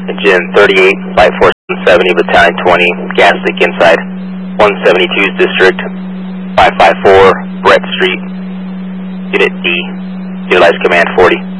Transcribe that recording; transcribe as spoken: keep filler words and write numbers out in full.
Engine thirty-eight, Flight four seven seventy, Battalion twenty, gas leak inside one seventy-two's District, five five four, Brett Street, Unit D, utilize Command forty.